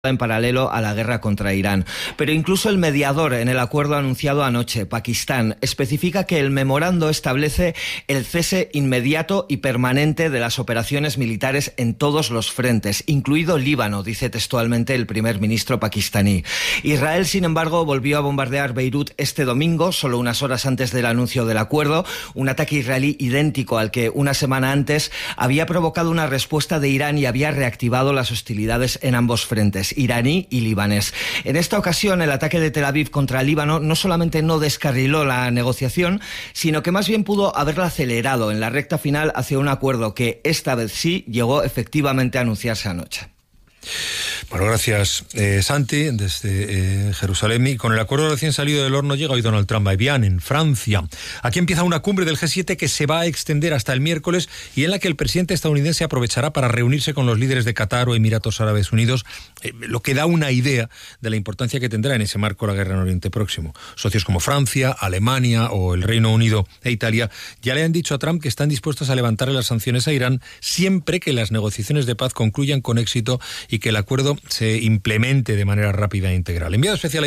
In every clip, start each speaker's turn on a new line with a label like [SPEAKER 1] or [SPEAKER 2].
[SPEAKER 1] en paralelo a la guerra contra Irán. Pero incluso el mediador en el acuerdo anunciado anoche, Pakistán, especifica que el memorando establece el cese inmediato y permanente de las operaciones militares en todos los frentes, incluido Líbano, dice textualmente el primer ministro pakistaní. Israel, sin embargo, volvió a bombardear Beirut este domingo, solo unas horas antes del anuncio del acuerdo, un ataque israelí idéntico al que una semana antes había provocado una respuesta de Irán y había reactivado las hostilidades en ambos frentes, iraní y libanés. En esta ocasión, el ataque de Tel Aviv contra Líbano no solamente no descarriló la negociación, sino que más bien pudo haberla acelerado en la recta final hacia un acuerdo que esta vez sí llegó efectivamente a anunciarse anoche.
[SPEAKER 2] Bueno, gracias, Santi, desde Jerusalén. Y con el acuerdo recién salido del horno llega hoy Donald Trump a Evian, en Francia. Aquí empieza una cumbre del G7 que se va a extender hasta el miércoles y en la que el presidente estadounidense aprovechará para reunirse con los líderes de Qatar o Emiratos Árabes Unidos, lo que da una idea de la importancia que tendrá en ese marco la guerra en Oriente Próximo. Socios como Francia, Alemania o el Reino Unido e Italia ya le han dicho a Trump que están dispuestos a levantarle las sanciones a Irán siempre que las negociaciones de paz concluyan con éxito y que el acuerdo se implemente de manera rápida e integral. Enviado especial a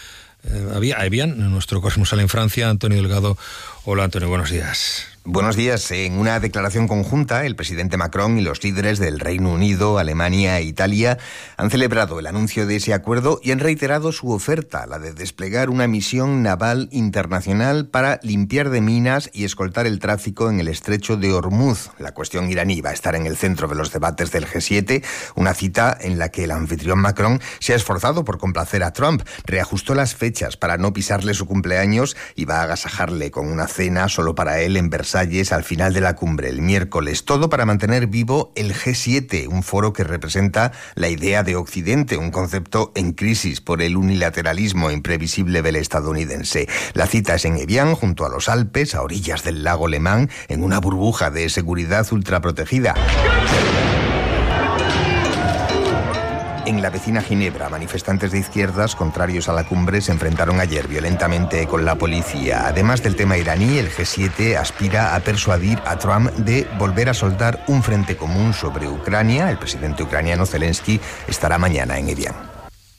[SPEAKER 2] Evian, nuestro corresponsal en Francia, Antonio Delgado. Hola, Antonio, buenos días.
[SPEAKER 3] Buenos días. En una declaración conjunta, el presidente Macron y los líderes del Reino Unido, Alemania e Italia han celebrado el anuncio de ese acuerdo y han reiterado su oferta, la de desplegar una misión naval internacional para limpiar de minas y escoltar el tráfico en el estrecho de Hormuz. La cuestión iraní va a estar en el centro de los debates del G7, una cita en la que el anfitrión Macron se ha esforzado por complacer a Trump, reajustó las fechas para no pisarle su cumpleaños y va a agasajarle con una cena solo para él en Versalles al final de la cumbre el miércoles. Todo para mantener vivo el G7, un foro que representa la idea de Occidente, un concepto en crisis por el unilateralismo imprevisible del estadounidense. La cita es en Evian, junto a los Alpes, a orillas del lago Le Mans, en una burbuja de seguridad ultraprotegida. En la vecina Ginebra, manifestantes de izquierdas contrarios a la cumbre se enfrentaron ayer violentamente con la policía. Además del tema iraní, el G7 aspira a persuadir a Trump de volver a soldar un frente común sobre Ucrania. El presidente ucraniano Zelensky estará mañana en Evian.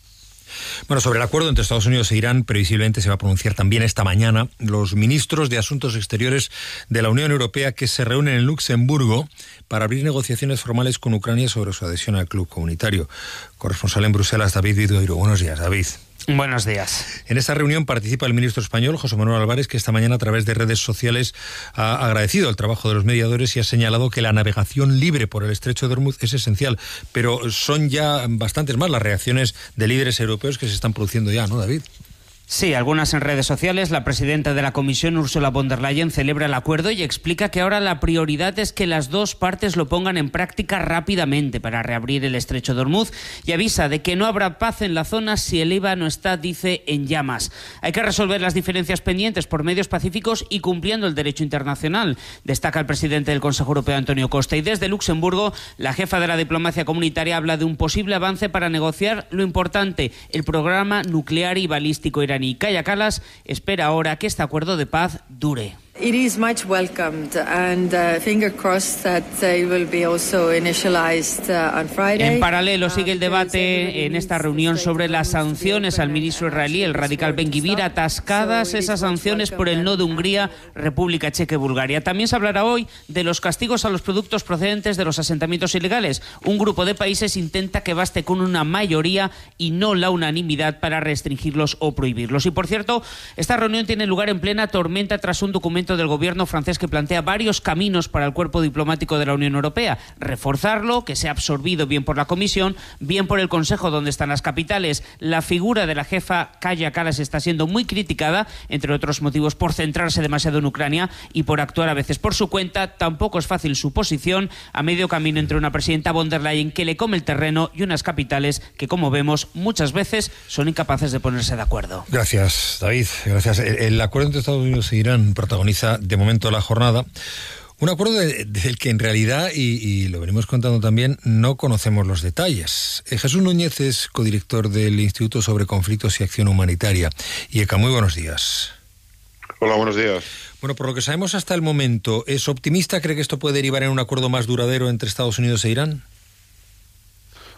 [SPEAKER 2] Bueno, sobre el acuerdo entre Estados Unidos e Irán, previsiblemente se va a pronunciar también esta mañana los ministros de Asuntos Exteriores de la Unión Europea que se reúnen en Luxemburgo para abrir negociaciones formales con Ucrania sobre su adhesión al club comunitario. Corresponsal en Bruselas, David Vidueiro. Buenos días, David.
[SPEAKER 4] Buenos días.
[SPEAKER 2] En esta reunión participa el ministro español, José Manuel Álvarez, que esta mañana a través de redes sociales ha agradecido el trabajo de los mediadores y ha señalado que la navegación libre por el estrecho de Hormuz es esencial. Pero son ya bastantes más las reacciones de líderes europeos que se están produciendo ya, ¿no, David?
[SPEAKER 4] Sí, algunas en redes sociales. La presidenta de la Comisión, Ursula von der Leyen, celebra el acuerdo y explica que ahora la prioridad es que las dos partes lo pongan en práctica rápidamente para reabrir el estrecho de Hormuz y avisa de que no habrá paz en la zona si el Líbano está, dice, en llamas. Hay que resolver las diferencias pendientes por medios pacíficos y cumpliendo el derecho internacional, destaca el presidente del Consejo Europeo, Antonio Costa. Y desde Luxemburgo, la jefa de la diplomacia comunitaria habla de un posible avance para negociar lo importante, el programa nuclear y balístico iraní. Kaja Kallas espera ahora que este acuerdo de paz dure.
[SPEAKER 5] It is much welcomed and finger crossed that it will be also initialized on Friday.
[SPEAKER 4] En paralelo sigue el debate en esta reunión sobre las sanciones al ministro israelí, el radical Ben-Gvir, atascadas esas sanciones por el no de Hungría, República Checa y Bulgaria. También se hablará hoy de los castigos a los productos procedentes de los asentamientos ilegales. Un grupo de países intenta que baste con una mayoría y no la unanimidad para restringirlos o prohibirlos. Y por cierto, esta reunión tiene lugar en plena tormenta tras un documento del gobierno francés que plantea varios caminos para el cuerpo diplomático de la Unión Europea. Reforzarlo, que sea absorbido bien por la Comisión, bien por el Consejo, donde están las capitales. La figura de la jefa Kaja Kallas está siendo muy criticada, entre otros motivos, por centrarse demasiado en Ucrania y por actuar a veces por su cuenta. Tampoco es fácil su posición a medio camino entre una presidenta von der Leyen que le come el terreno y unas capitales que, como vemos, muchas veces son incapaces de ponerse de acuerdo.
[SPEAKER 2] Gracias, David. Gracias. El acuerdo entre Estados Unidos e Irán protagoniza de momento la jornada. Un acuerdo del que en realidad, y lo venimos contando también, no conocemos los detalles. Jesús Núñez es codirector del Instituto sobre Conflictos y Acción Humanitaria. IECA, muy buenos días.
[SPEAKER 6] Hola, buenos días.
[SPEAKER 2] Bueno, por lo que sabemos hasta el momento, ¿es optimista? ¿Cree que esto puede derivar en un acuerdo más duradero entre Estados Unidos e Irán?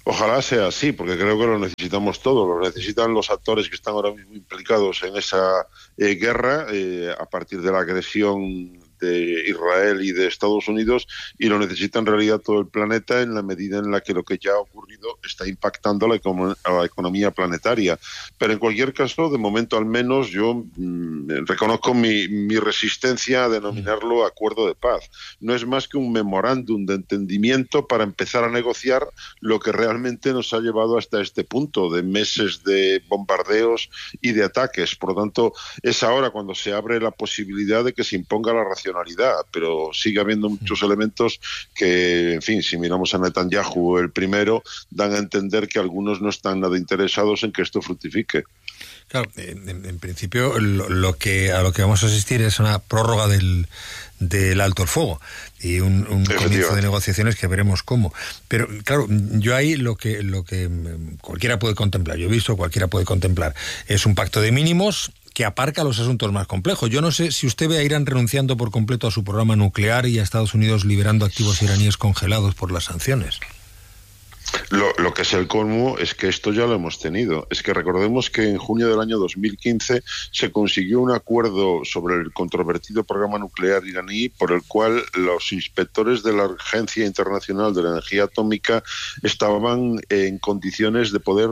[SPEAKER 6] Ojalá sea así, porque creo que lo necesitamos todos, lo necesitan los actores que están ahora mismo implicados en esa guerra a partir de la agresión de Israel y de Estados Unidos, y lo necesita en realidad todo el planeta en la medida en la que lo que ya ha ocurrido está impactando a la economía planetaria. Pero en cualquier caso, de momento al menos, yo reconozco mi resistencia a denominarlo acuerdo de paz. No es más que un memorándum de entendimiento para empezar a negociar lo que realmente nos ha llevado hasta este punto de meses de bombardeos y de ataques. Por lo tanto, es ahora cuando se abre la posibilidad de que se imponga la racionalidad, pero sigue habiendo muchos elementos que, en fin, si miramos a Netanyahu el primero, dan a entender que algunos no están nada interesados en que esto fructifique.
[SPEAKER 2] Claro, en principio a lo que vamos a asistir es una prórroga del alto el fuego y un comienzo de negociaciones que veremos cómo. Pero claro, yo ahí lo que cualquiera puede contemplar, yo he visto, cualquiera puede contemplar, es un pacto de mínimos que aparca los asuntos más complejos. Yo no sé si usted ve a Irán renunciando por completo a su programa nuclear y a Estados Unidos liberando activos iraníes congelados por las sanciones.
[SPEAKER 6] Lo que es el colmo es que esto ya lo hemos tenido. Es que recordemos que en junio del año 2015 se consiguió un acuerdo sobre el controvertido programa nuclear iraní por el cual los inspectores de la Agencia Internacional de la Energía Atómica estaban en condiciones de poder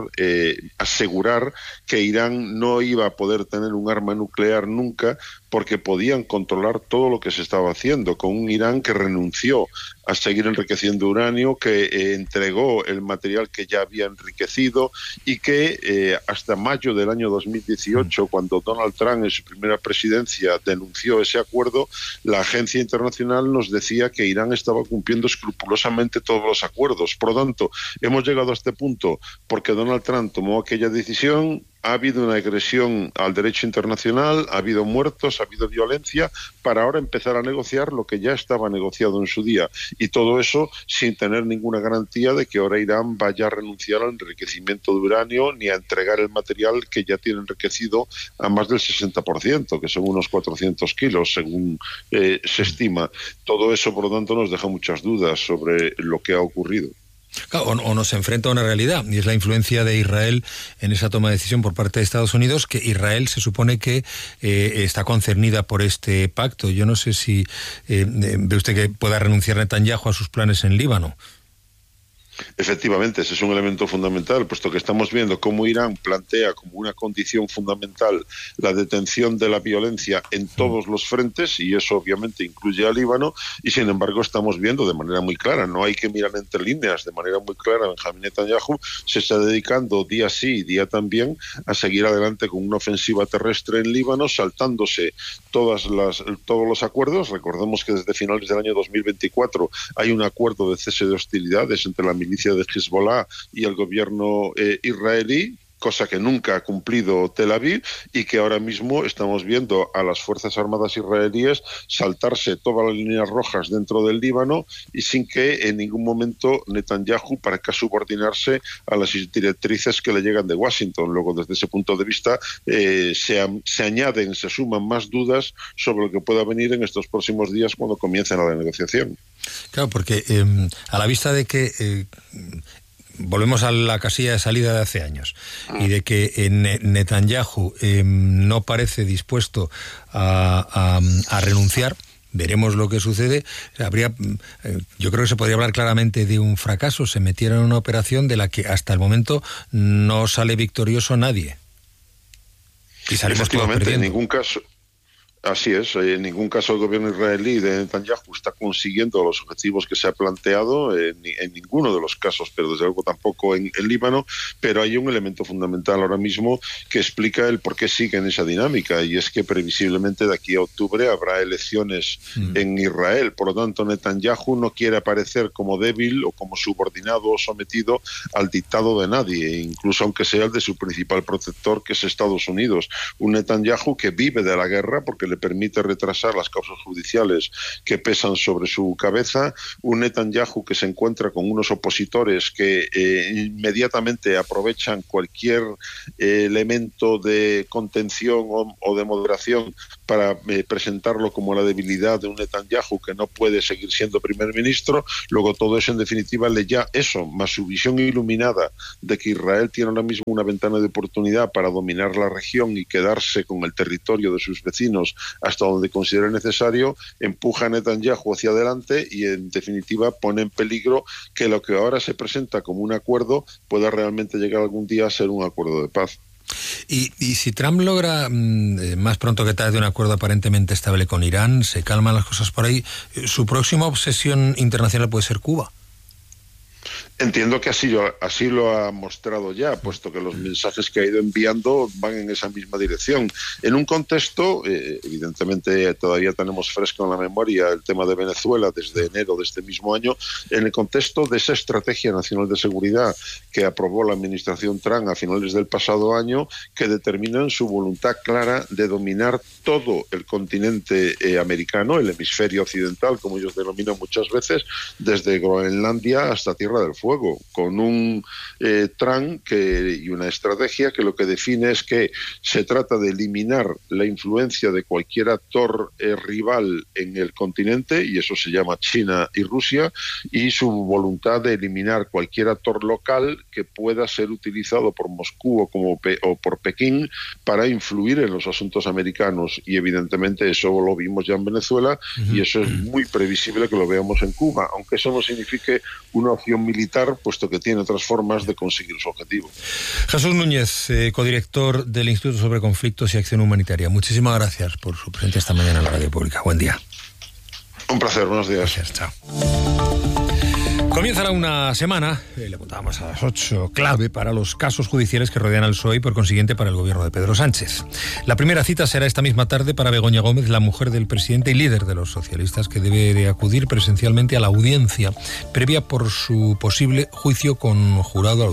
[SPEAKER 6] asegurar que Irán no iba a poder tener un arma nuclear nunca, porque podían controlar todo lo que se estaba haciendo, con un Irán que renunció a seguir enriqueciendo uranio, que entregó el material que ya había enriquecido y que hasta mayo del año 2018, cuando Donald Trump en su primera presidencia denunció ese acuerdo, la agencia internacional nos decía que Irán estaba cumpliendo escrupulosamente todos los acuerdos. Por lo tanto, hemos llegado a este punto porque Donald Trump tomó aquella decisión. Ha habido una agresión al derecho internacional, ha habido muertos, ha habido violencia, para ahora empezar a negociar lo que ya estaba negociado en su día. Y todo eso sin tener ninguna garantía de que ahora Irán vaya a renunciar al enriquecimiento de uranio ni a entregar el material que ya tiene enriquecido a más del 60%, que son unos 400 kilos, según se estima. Todo eso, por lo tanto, nos deja muchas dudas sobre lo que ha ocurrido.
[SPEAKER 2] Claro, o nos enfrenta a una realidad, y es la influencia de Israel en esa toma de decisión por parte de Estados Unidos, que Israel se supone que está concernida por este pacto. Yo no sé si ve usted que pueda renunciar Netanyahu a sus planes en Líbano.
[SPEAKER 6] Efectivamente, ese es un elemento fundamental, puesto que estamos viendo cómo Irán plantea como una condición fundamental la detención de la violencia en todos los frentes, y eso obviamente incluye a Líbano, y sin embargo estamos viendo de manera muy clara, no hay que mirar entre líneas, de manera muy clara, Benjamín Netanyahu se está dedicando día sí y día también a seguir adelante con una ofensiva terrestre en Líbano, saltándose todos los acuerdos. Recordemos que desde finales del año 2024 hay un acuerdo de cese de hostilidades entre la milicia de Hezbollah y el gobierno israelí, cosa que nunca ha cumplido Tel Aviv, y que ahora mismo estamos viendo a las Fuerzas Armadas israelíes saltarse todas las líneas rojas dentro del Líbano y sin que en ningún momento Netanyahu parezca subordinarse a las directrices que le llegan de Washington. Luego, desde ese punto de vista, se suman más dudas sobre lo que pueda venir en estos próximos días cuando comiencen la negociación.
[SPEAKER 2] Claro, porque a la vista de que volvemos a la casilla de salida de hace años y de que Netanyahu no parece dispuesto a renunciar, veremos lo que sucede. Yo creo que se podría hablar claramente de un fracaso. Se metieron en una operación de la que hasta el momento no sale victorioso nadie. Y salimos todos perdiendo.
[SPEAKER 6] En ningún caso. Así es, en ningún caso el gobierno israelí de Netanyahu está consiguiendo los objetivos que se ha planteado, en ninguno de los casos, pero desde luego tampoco en Líbano, pero hay un elemento fundamental ahora mismo que explica el por qué sigue en esa dinámica, y es que previsiblemente de aquí a octubre habrá elecciones en Israel. Por lo tanto, Netanyahu no quiere aparecer como débil o como subordinado o sometido al dictado de nadie, incluso aunque sea el de su principal protector, que es Estados Unidos. Un Netanyahu que vive de la guerra porque le permite retrasar las causas judiciales que pesan sobre su cabeza, un Netanyahu que se encuentra con unos opositores que inmediatamente aprovechan cualquier elemento de contención o de moderación para presentarlo como la debilidad de un Netanyahu que no puede seguir siendo primer ministro. Luego todo eso en definitiva eso, más su visión iluminada de que Israel tiene ahora mismo una ventana de oportunidad para dominar la región y quedarse con el territorio de sus vecinos hasta donde considere necesario, empuja a Netanyahu hacia adelante y en definitiva pone en peligro que lo que ahora se presenta como un acuerdo pueda realmente llegar algún día a ser un acuerdo de paz.
[SPEAKER 2] Y si Trump logra más pronto que tarde un acuerdo aparentemente estable con Irán, se calman las cosas por ahí, ¿su próxima obsesión internacional puede ser Cuba?
[SPEAKER 6] Entiendo que así lo ha mostrado ya, puesto que los mensajes que ha ido enviando van en esa misma dirección. En un contexto, evidentemente todavía tenemos fresco en la memoria el tema de Venezuela desde enero de este mismo año, en el contexto de esa Estrategia Nacional de Seguridad que aprobó la administración Trump a finales del pasado año, que determinan su voluntad clara de dominar todo el continente americano, el hemisferio occidental, como ellos denominan muchas veces, desde Groenlandia hasta Tierra del Fuego, con un Trump y una estrategia que lo que define es que se trata de eliminar la influencia de cualquier actor rival en el continente, y eso se llama China y Rusia, y su voluntad de eliminar cualquier actor local que pueda ser utilizado por Moscú o por Pekín para influir en los asuntos americanos. Y evidentemente eso lo vimos ya en Venezuela, y eso es muy previsible que lo veamos en Cuba, aunque eso no signifique una opción militar, puesto que tiene otras formas de conseguir su objetivo.
[SPEAKER 2] Jesús Núñez, codirector del Instituto sobre Conflictos y Acción Humanitaria, muchísimas gracias por su presencia esta mañana en la Radio Pública. Buen día.
[SPEAKER 6] Un placer, buenos días.
[SPEAKER 2] Gracias, chao. Comienza una semana, le contábamos a las 8, clave para los casos judiciales que rodean al PSOE y por consiguiente para el gobierno de Pedro Sánchez. La primera cita será esta misma tarde para Begoña Gómez, la mujer del presidente y líder de los socialistas, que debe de acudir presencialmente a la audiencia previa por su posible juicio con jurado,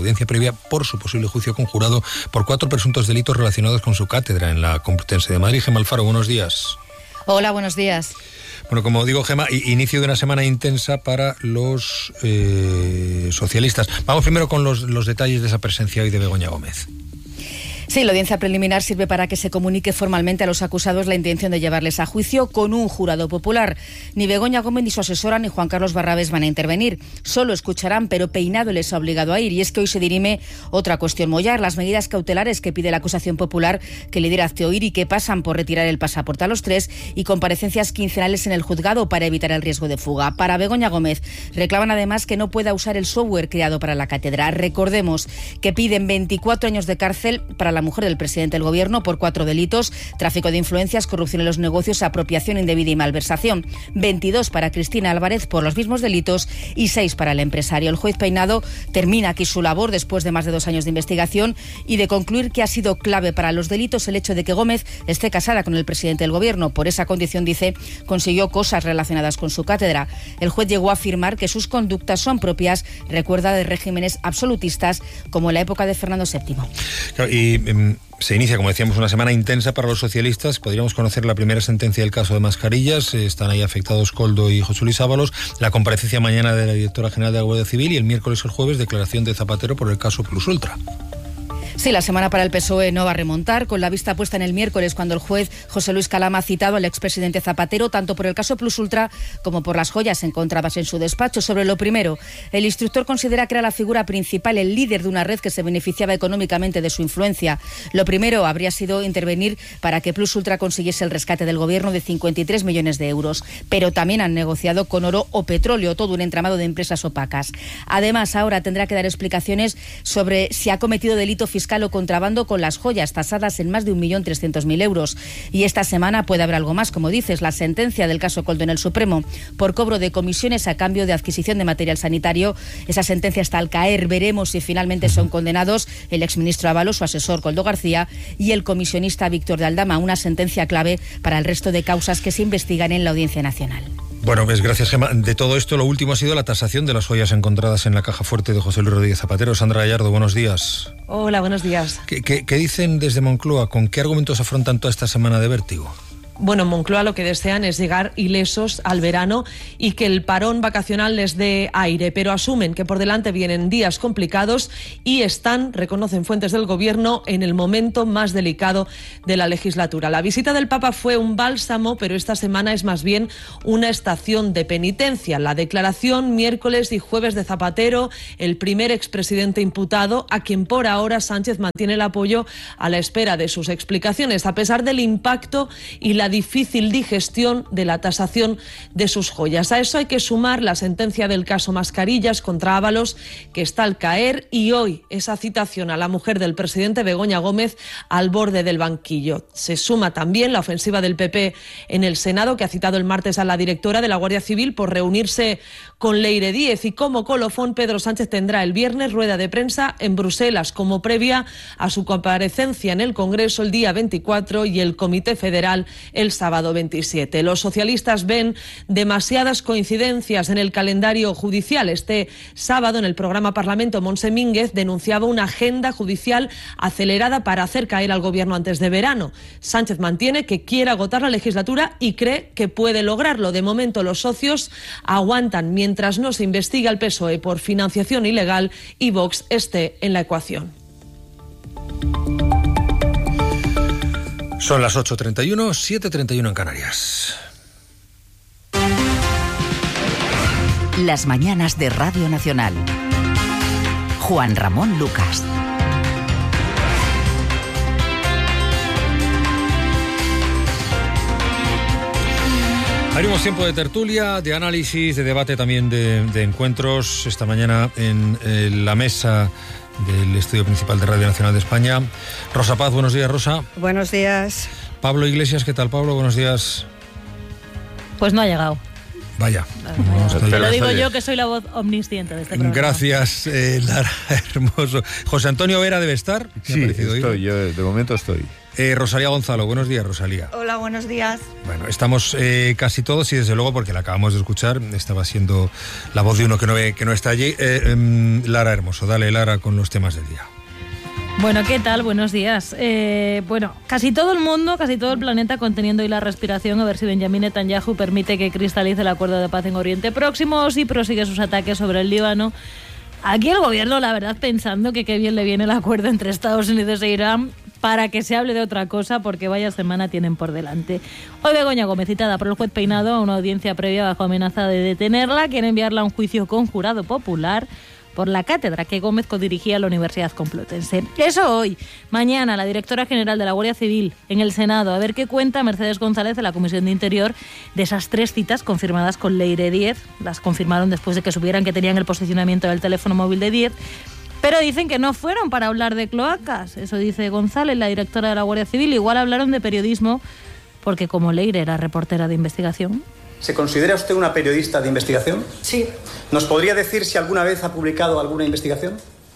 [SPEAKER 2] por 4 presuntos delitos relacionados con su cátedra en la Complutense de Madrid. Gemma Alfaro, buenos días.
[SPEAKER 7] Hola, buenos días.
[SPEAKER 2] Bueno, como digo, Gemma, inicio de una semana intensa para los socialistas. Vamos primero con los detalles de esa presencia hoy de Begoña Gómez.
[SPEAKER 7] Sí, la audiencia preliminar sirve para que se comunique formalmente a los acusados la intención de llevarles a juicio con un jurado popular. Ni Begoña Gómez, ni su asesora, ni Juan Carlos Barrabés van a intervenir. Solo escucharán, pero Peinado les ha obligado a ir. Y es que hoy se dirime otra cuestión mollar, las medidas cautelares que pide la acusación popular que lidera Hazte Oír y que pasan por retirar el pasaporte a los 3 y comparecencias quincenales en el juzgado para evitar el riesgo de fuga. Para Begoña Gómez reclaman además que no pueda usar el software creado para la cátedra. Recordemos que piden 24 años de cárcel para la mujer del presidente del gobierno por 4 delitos: tráfico de influencias, corrupción en los negocios, apropiación indebida y malversación. 22 para Cristina Álvarez por los mismos delitos y 6 para el empresario. El juez Peinado termina aquí su labor después de más de 2 años de investigación y de concluir que ha sido clave para los delitos el hecho de que Gómez esté casada con el presidente del gobierno. Por esa condición, dice, consiguió cosas relacionadas con su cátedra. El juez llegó a afirmar que sus conductas son propias, recuerda, de regímenes absolutistas como en la época de Fernando VII.
[SPEAKER 2] Claro, se inicia, como decíamos, una semana intensa para los socialistas. Podríamos conocer la primera sentencia del caso de mascarillas. Están ahí afectados Koldo y José Luis Ábalos. La comparecencia mañana de la directora general de la Guardia Civil y el miércoles o el jueves declaración de Zapatero por el caso Plus Ultra.
[SPEAKER 7] Sí, la semana para el PSOE no va a remontar, con la vista puesta en el miércoles, cuando el juez José Luis Calama ha citado al expresidente Zapatero tanto por el caso Plus Ultra como por las joyas encontradas en su despacho. Sobre lo primero, el instructor considera que era la figura principal, el líder de una red que se beneficiaba económicamente de su influencia. Lo primero habría sido intervenir para que Plus Ultra consiguiese el rescate del gobierno de 53 millones de euros. Pero también han negociado con oro o petróleo, todo un entramado de empresas opacas. Además, ahora tendrá que dar explicaciones sobre si ha cometido delito fiscal o contrabando con las joyas tasadas en más de 1.300.000 euros. Y esta semana puede haber algo más, como dices, la sentencia del caso Koldo en el Supremo por cobro de comisiones a cambio de adquisición de material sanitario. Esa sentencia está al caer. Veremos si finalmente son condenados el exministro Ábalos, su asesor Koldo García y el comisionista Víctor de Aldama. Una sentencia clave para el resto de causas que se investigan en la Audiencia Nacional.
[SPEAKER 2] Bueno, pues gracias, Gemma. De todo esto, lo último ha sido la tasación de las joyas encontradas en la caja fuerte de José Luis Rodríguez Zapatero. Sandra Gallardo, buenos días.
[SPEAKER 8] Hola, buenos días.
[SPEAKER 2] ¿Qué dicen desde Moncloa? ¿Con qué argumentos afrontan toda esta semana de vértigo?
[SPEAKER 8] Bueno, en Moncloa lo que desean es llegar ilesos al verano y que el parón vacacional les dé aire, pero asumen que por delante vienen días complicados y están, reconocen fuentes del Gobierno, en el momento más delicado de la legislatura. La visita del Papa fue un bálsamo, pero esta semana es más bien una estación de penitencia. La declaración miércoles y jueves de Zapatero, el primer expresidente imputado, a quien por ahora Sánchez mantiene el apoyo a la espera de sus explicaciones, a pesar del impacto y la difícil digestión de la tasación de sus joyas. A eso hay que sumar la sentencia del caso Mascarillas contra Ábalos, que está al caer, y hoy esa citación a la mujer del presidente Begoña Gómez al borde del banquillo. Se suma también la ofensiva del PP en el Senado, que ha citado el martes a la directora de la Guardia Civil por reunirse con Leire Díez, y como colofón Pedro Sánchez tendrá el viernes rueda de prensa en Bruselas como previa a su comparecencia en el Congreso el día 24 y el Comité Federal el sábado 27. Los socialistas ven demasiadas coincidencias en el calendario judicial. Este sábado en el programa Parlamento, Montse Mínguez denunciaba una agenda judicial acelerada para hacer caer al Gobierno antes de verano. Sánchez mantiene que quiere agotar la legislatura y cree que puede lograrlo. De momento los socios aguantan mientras no se investiga al PSOE por financiación ilegal y Vox esté en la ecuación.
[SPEAKER 2] Son las 8:31, 7:31 en Canarias.
[SPEAKER 9] Las mañanas de Radio Nacional. Juan Ramón Lucas.
[SPEAKER 2] Haremos tiempo de tertulia, de análisis, de debate, también de encuentros esta mañana en la mesa del estudio principal de Radio Nacional de España. Rosa Paz, buenos días, Rosa.
[SPEAKER 10] Buenos días.
[SPEAKER 2] Pablo Iglesias, ¿qué tal, Pablo? Buenos días.
[SPEAKER 7] Pues no ha llegado.
[SPEAKER 2] Vaya.
[SPEAKER 7] Te lo digo yo, que soy la voz omnisciente de este programa.
[SPEAKER 2] Gracias, Lara, hermoso. José Antonio Vera debe estar.
[SPEAKER 11] Sí, estoy, yo de momento estoy.
[SPEAKER 2] Rosalía Gonzalo, buenos días, Rosalía.
[SPEAKER 10] Hola, buenos días.
[SPEAKER 2] Bueno, estamos casi todos, y desde luego, porque la acabamos de escuchar, estaba siendo la voz de uno que no está allí. Lara Hermoso, dale, Lara, con los temas del día.
[SPEAKER 12] Bueno, ¿qué tal? Buenos días. Bueno, casi todo el mundo, casi todo el planeta conteniendo hoy la respiración a ver si Benjamin Netanyahu permite que cristalice el acuerdo de paz en Oriente Próximo o si prosigue sus ataques sobre el Líbano. Aquí el gobierno, la verdad, pensando que qué bien le viene el acuerdo entre Estados Unidos e Irán para que se hable de otra cosa, porque vaya semana tienen por delante. Hoy Begoña Gómez, citada por el juez Peinado a una audiencia previa bajo amenaza de detenerla, quiere enviarla a un juicio con jurado popular por la cátedra que Gómez codirigía a la Universidad Complutense. Eso hoy. Mañana la directora general de la Guardia Civil en el Senado, a ver qué cuenta Mercedes González de la Comisión de Interior de esas 3 citas confirmadas con Leire Díez. Las confirmaron después de que supieran que tenían el posicionamiento del teléfono móvil de Díez, pero dicen que no fueron para hablar de cloacas. Eso dice González, la directora de la Guardia Civil. Igual hablaron de periodismo, porque como Leire era reportera de investigación.
[SPEAKER 13] ¿Se considera usted una periodista de investigación?
[SPEAKER 10] Sí.
[SPEAKER 13] ¿Nos podría decir si alguna vez ha publicado alguna investigación?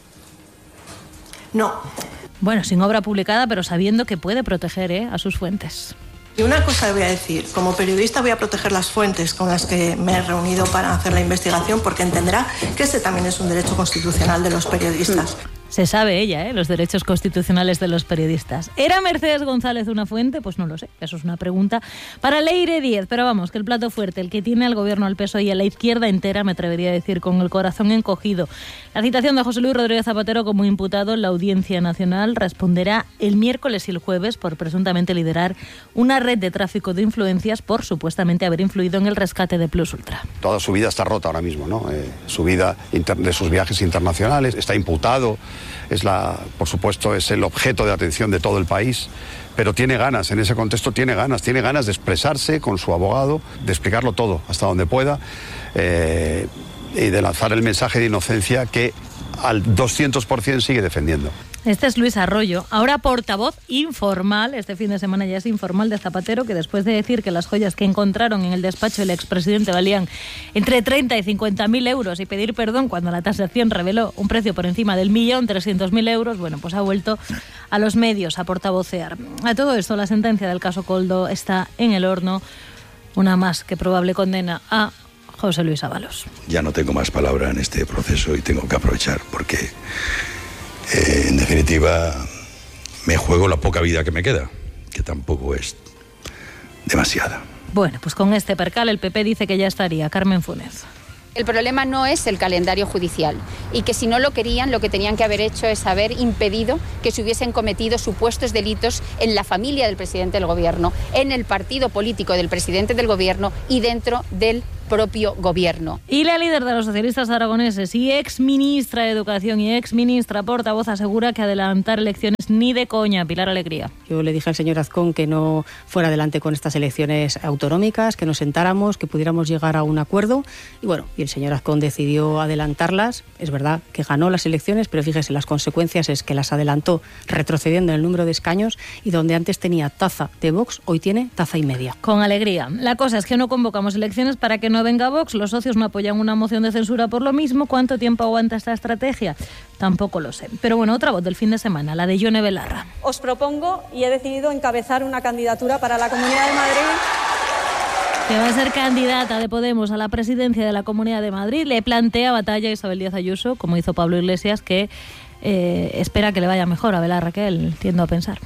[SPEAKER 10] No.
[SPEAKER 12] Bueno, sin obra publicada, pero sabiendo que puede proteger a sus fuentes.
[SPEAKER 10] Y una cosa voy a decir, como periodista voy a proteger las fuentes con las que me he reunido para hacer la investigación, porque entenderá que este también es un derecho constitucional de los periodistas.
[SPEAKER 12] Se sabe ella, los derechos constitucionales de los periodistas. ¿Era Mercedes González una fuente? Pues no lo sé, eso es una pregunta para Leire Díez. Pero vamos, que el plato fuerte, el que tiene al gobierno, al PSOE y a la izquierda entera, me atrevería a decir, con el corazón encogido. La citación de José Luis Rodríguez Zapatero como imputado en la Audiencia Nacional responderá el miércoles y el jueves por presuntamente liderar una red de tráfico de influencias por supuestamente haber influido en el rescate de Plus Ultra.
[SPEAKER 14] Toda su vida está rota ahora mismo, ¿no? Su vida de sus viajes internacionales, está imputado. Por supuesto, es el objeto de atención de todo el país, pero tiene ganas, en ese contexto tiene ganas de expresarse con su abogado, de explicarlo todo hasta donde pueda y de lanzar el mensaje de inocencia que al 200% sigue defendiendo.
[SPEAKER 12] Este es Luis Arroyo, ahora portavoz informal, este fin de semana ya es informal, de Zapatero, que después de decir que las joyas que encontraron en el despacho del expresidente valían entre 30 y 50.000 euros y pedir perdón cuando la tasación reveló un precio por encima del 1.300.000 euros, bueno, pues ha vuelto a los medios a portavocear. A todo esto, la sentencia del caso Koldo está en el horno, una más que probable condena a José Luis Ábalos.
[SPEAKER 15] Ya no tengo más palabra en este proceso y tengo que aprovechar porque... en definitiva, me juego la poca vida que me queda, que tampoco es demasiada.
[SPEAKER 12] Bueno, pues con este percal el PP dice que ya estaría. Carmen Funes.
[SPEAKER 16] El problema no es el calendario judicial y que si no lo querían, lo que tenían que haber hecho es haber impedido que se hubiesen cometido supuestos delitos en la familia del presidente del Gobierno, en el partido político del presidente del Gobierno y dentro del propio gobierno.
[SPEAKER 12] Y la líder de los socialistas aragoneses y exministra de Educación y exministra portavoz asegura que adelantar elecciones ni de coña. Pilar Alegría.
[SPEAKER 17] Yo le dije al señor Azcón que no fuera adelante con estas elecciones autonómicas, que nos sentáramos, que pudiéramos llegar a un acuerdo y bueno, y el señor Azcón decidió adelantarlas. Es verdad que ganó las elecciones, pero fíjese, las consecuencias es que las adelantó retrocediendo en el número de escaños y donde antes tenía taza de Vox, hoy tiene taza y media.
[SPEAKER 12] Con alegría. La cosa es que no convocamos elecciones para que no venga Vox, los socios no apoyan una moción de censura por lo mismo. ¿Cuánto tiempo aguanta esta estrategia? Tampoco lo sé. Pero bueno, otra voz del fin de semana, la de Yone Belarra.
[SPEAKER 18] Os propongo y he decidido encabezar una candidatura para la Comunidad de Madrid.
[SPEAKER 12] Que va a ser candidata de Podemos a la presidencia de la Comunidad de Madrid. Le plantea batalla a Isabel Díaz Ayuso, como hizo Pablo Iglesias, que espera que le vaya mejor a Belarra que él, tiendo a pensar.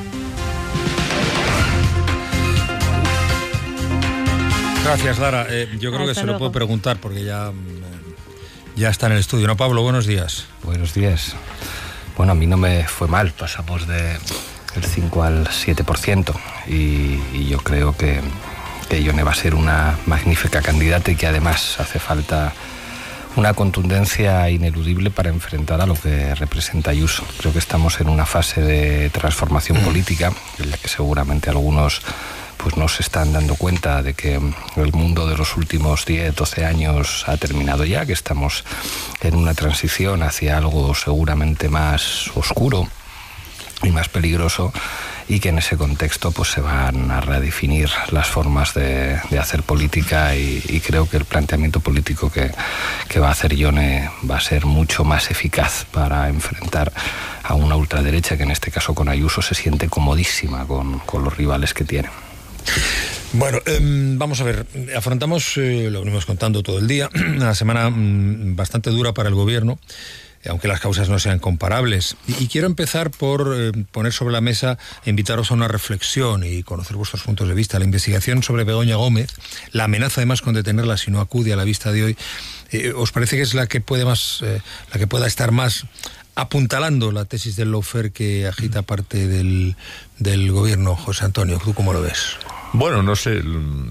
[SPEAKER 2] Gracias, Lara. Yo creo que se lo puedo preguntar porque ya está en el estudio. ¿No, Pablo? Buenos días.
[SPEAKER 19] Buenos días. Bueno, a mí no me fue mal. Pasamos del 5 al 7% y yo creo que Yone va a ser una magnífica candidata y que además hace falta una contundencia ineludible para enfrentar a lo que representa Ayuso. Creo que estamos en una fase de transformación política en la que seguramente algunos pues no se están dando cuenta de que el mundo de los últimos 10, 12 años ha terminado ya, que estamos en una transición hacia algo seguramente más oscuro y más peligroso y que en ese contexto pues se van a redefinir las formas de hacer política y creo que el planteamiento político que va a hacer Yone va a ser mucho más eficaz para enfrentar a una ultraderecha que en este caso con Ayuso se siente comodísima con los rivales que tiene.
[SPEAKER 2] Bueno, vamos a ver, afrontamos, lo venimos contando todo el día, una semana bastante dura para el gobierno, aunque las causas no sean comparables. Y quiero empezar por poner sobre la mesa e invitaros a una reflexión y conocer vuestros puntos de vista. La investigación sobre Begoña Gómez, la amenaza además con detenerla si no acude a la vista de hoy, ¿os parece que es la que pueda estar más apuntalando la tesis del lawfare que agita parte del gobierno? José Antonio, ¿tú cómo lo ves?
[SPEAKER 11] Bueno, no sé,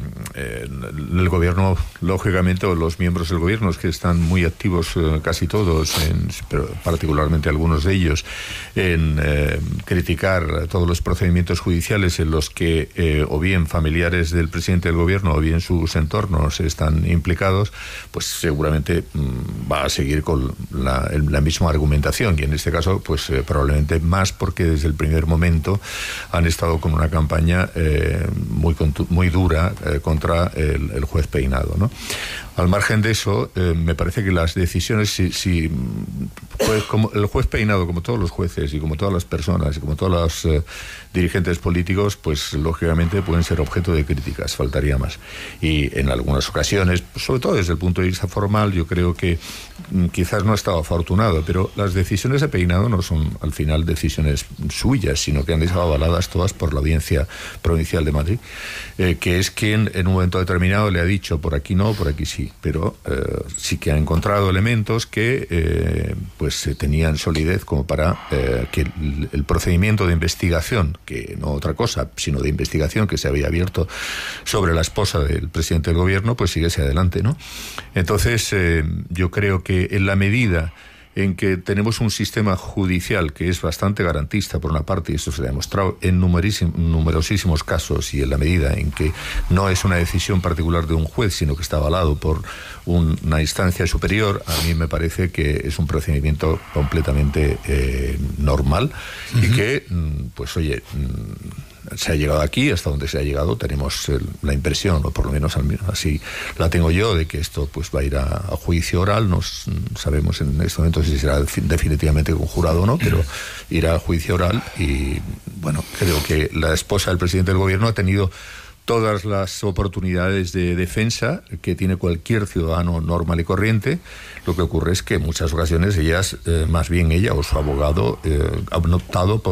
[SPEAKER 11] el gobierno, lógicamente, o los miembros del gobierno, es que están muy activos casi todos, pero particularmente algunos de ellos, en criticar todos los procedimientos judiciales en los que o bien familiares del presidente del gobierno o bien sus entornos están implicados, pues seguramente va a seguir con la misma argumentación, y en este caso, pues probablemente más porque desde el primer momento han estado con una campaña muy dura contra el juez Peinado, ¿no? Al margen de eso, me parece que las decisiones, pues, como el juez Peinado, como todos los jueces y como todas las personas y como todos los dirigentes políticos, pues lógicamente pueden ser objeto de críticas, faltaría más. Y en algunas ocasiones, sobre todo desde el punto de vista formal, yo creo que quizás no ha estado afortunado, pero las decisiones de Peinado no son al final decisiones suyas, sino que han estado avaladas todas por la Audiencia Provincial de Madrid, que es quien en un momento determinado le ha dicho por aquí no, por aquí sí, pero sí que ha encontrado elementos que pues tenían solidez como para que el procedimiento de investigación, que no otra cosa, sino de investigación que se había abierto sobre la esposa del presidente del gobierno, pues siguiese adelante, ¿no? Entonces, yo creo que en la medida en que tenemos un sistema judicial que es bastante garantista por una parte, y esto se ha demostrado en numerosísimos casos, y en la medida en que no es una decisión particular de un juez, sino que está avalado por una instancia superior, a mí me parece que es un procedimiento completamente normal y que, pues oye, se ha llegado aquí, hasta donde se ha llegado, tenemos la impresión, o por lo menos así la tengo yo, de que esto pues va a ir a juicio oral. No sabemos en este momento si será definitivamente conjurado o no, pero irá a juicio oral. Y bueno, creo que la esposa del presidente del gobierno ha tenido todas las oportunidades de defensa que tiene cualquier ciudadano normal y corriente. Lo que ocurre es que en muchas ocasiones más bien ella o su abogado han optado por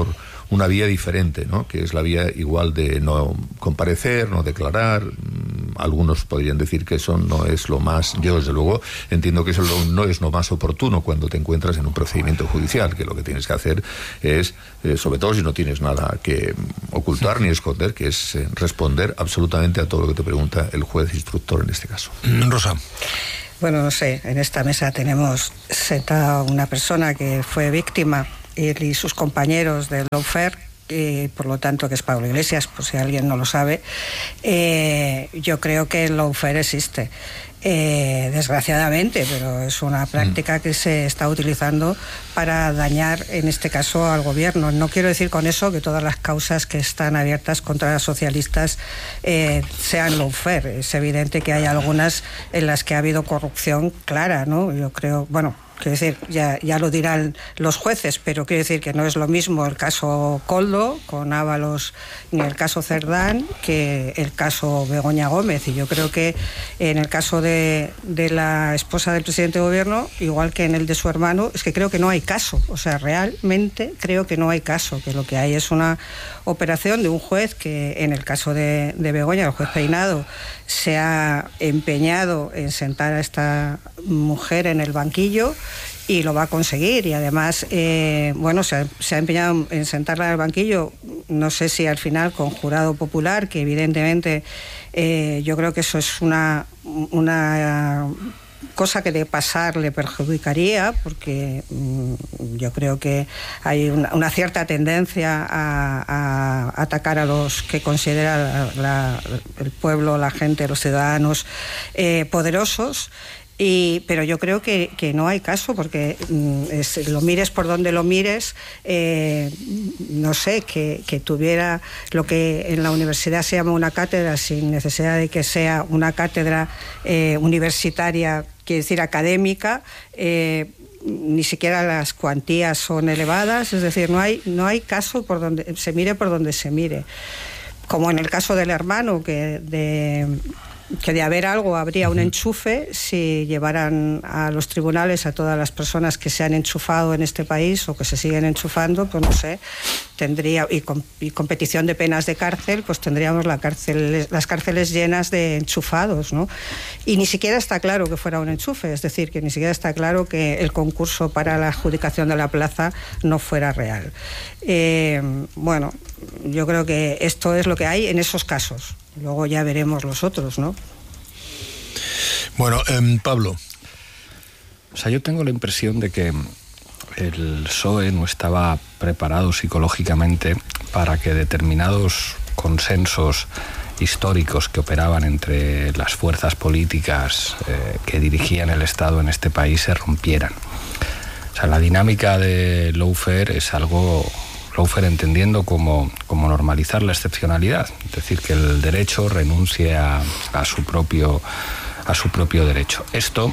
[SPEAKER 11] una vía diferente, ¿no? Que es la vía igual de no comparecer, no declarar. Algunos podrían decir que eso no es lo más, yo desde luego entiendo que eso no es lo más oportuno cuando te encuentras en un procedimiento judicial, que lo que tienes que hacer es, sobre todo si no tienes nada que ocultar ni esconder, que es responder absolutamente a todo lo que te pregunta el juez instructor en este caso.
[SPEAKER 2] Rosa.
[SPEAKER 20] Bueno, no sé, en esta mesa tenemos sentada una persona que fue víctima, él y sus compañeros del lawfare, por lo tanto, que es Pablo Iglesias, por si alguien no lo sabe. Yo creo que el lawfare existe, desgraciadamente, pero es una práctica que se está utilizando para dañar, en este caso, al gobierno. No quiero decir con eso que todas las causas que están abiertas contra los socialistas sean lawfare. Es evidente que hay algunas en las que ha habido corrupción clara, ¿no? Yo creo, bueno, quiero decir, ya lo dirán los jueces, pero quiero decir que no es lo mismo el caso Koldo con Ábalos ni el caso Cerdán que el caso Begoña Gómez. Y yo creo que en el caso de la esposa del presidente de gobierno, igual que en el de su hermano, es que creo que no hay caso. O sea, realmente creo que no hay caso, que lo que hay es una operación de un juez que, en el caso de Begoña, el juez Peinado, se ha empeñado en sentar a esta mujer en el banquillo y lo va a conseguir. Y además, bueno, se ha empeñado en sentarla en el banquillo, no sé si al final con jurado popular, que evidentemente yo creo que eso es una cosa que de pasar le perjudicaría, porque yo creo que hay una cierta tendencia a atacar a los que considera el pueblo, la gente, los ciudadanos poderosos. Pero yo creo que no hay caso, porque lo mires por donde lo mires, no sé, que tuviera lo que en la universidad se llama una cátedra, sin necesidad de que sea una cátedra universitaria, quiere decir académica, ni siquiera las cuantías son elevadas, es decir, no hay caso por donde se mire, como en el caso del hermano, que de haber algo habría un enchufe si llevaran a los tribunales a todas las personas que se han enchufado en este país o que se siguen enchufando, pues no sé, tendría, y con petición de penas de cárcel, pues tendríamos las cárceles llenas de enchufados, ¿no? Y ni siquiera está claro que fuera un enchufe, es decir, que ni siquiera está claro que el concurso para la adjudicación de la plaza no fuera real. Bueno, yo creo que esto es lo que hay en esos casos. Luego ya veremos los otros, ¿no?
[SPEAKER 2] Bueno, Pablo.
[SPEAKER 19] O sea, yo tengo la impresión de que el PSOE no estaba preparado psicológicamente para que determinados consensos históricos que operaban entre las fuerzas políticas que dirigían el Estado en este país se rompieran. O sea, la dinámica de lawfare es algo... lawfare entendiendo como normalizar la excepcionalidad, es decir, que el derecho renuncie a su propio derecho. Esto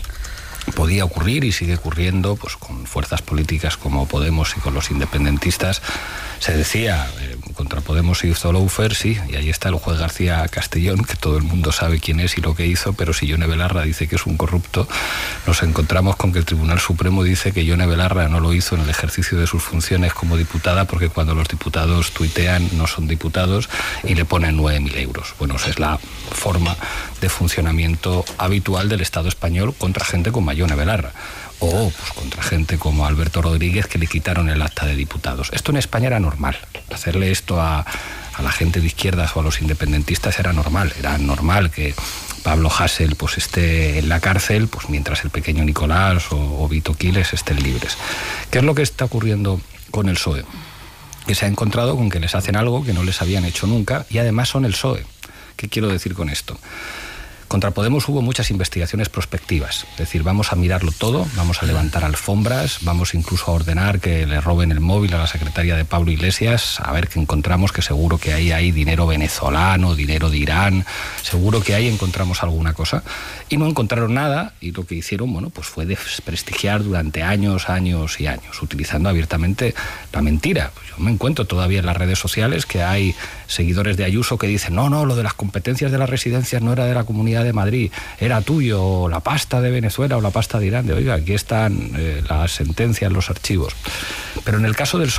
[SPEAKER 19] podía ocurrir y sigue ocurriendo pues con fuerzas políticas como Podemos y con los independentistas. Se decía, contra Podemos se hizo lawfare, sí, y ahí está el juez García Castellón, que todo el mundo sabe quién es y lo que hizo, pero si Yone Belarra dice que es un corrupto, nos encontramos con que el Tribunal Supremo dice que Yone Belarra no lo hizo en el ejercicio de sus funciones como diputada, porque cuando los diputados tuitean no son diputados, y le ponen 9.000 euros. Bueno, esa es la forma de funcionamiento habitual del Estado español contra gente como Yone Belarra. O pues contra gente como Alberto Rodríguez, que le quitaron el acta de diputados. Esto en España era normal. Hacerle esto a la gente de izquierdas o a los independentistas era normal. Era normal que Pablo Hasél pues esté en la cárcel, pues mientras el pequeño Nicolás o Vito Quiles estén libres. ¿Qué es lo que está ocurriendo con el PSOE? Que se ha encontrado con que les hacen algo que no les habían hecho nunca, y además son el PSOE. ¿Qué quiero decir con esto? Contra Podemos hubo muchas investigaciones prospectivas, es decir, vamos a mirarlo todo, vamos a levantar alfombras, vamos incluso a ordenar que le roben el móvil a la secretaria de Pablo Iglesias, a ver qué encontramos, que seguro que ahí hay dinero venezolano, dinero de Irán, seguro que ahí encontramos alguna cosa. Y no encontraron nada, y lo que hicieron, bueno, pues fue desprestigiar durante años y años, utilizando abiertamente la mentira. Pues yo me encuentro todavía en las redes sociales que hay seguidores de Ayuso que dicen, no, lo de las competencias de las residencias no era de la Comunidad de Madrid, era tuyo, o la pasta de Venezuela o la pasta de Irán. Oiga, aquí están las sentencias, los archivos. Pero en el caso del PSOE,